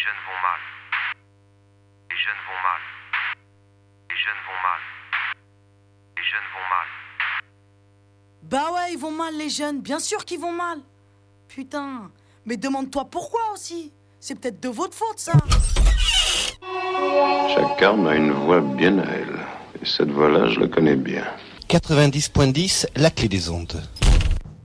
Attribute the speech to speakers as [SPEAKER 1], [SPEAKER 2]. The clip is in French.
[SPEAKER 1] jeunes vont mal. Les jeunes vont mal. Les jeunes vont mal. Les jeunes vont mal.
[SPEAKER 2] Bah ouais, ils vont mal les jeunes, bien sûr qu'ils vont mal. Putain, mais demande-toi pourquoi aussi. C'est peut-être de votre faute ça.
[SPEAKER 3] Chaque arme a une voix bien à elle. Et cette voix-là, je la connais bien.
[SPEAKER 4] 90.10, la clé des ondes.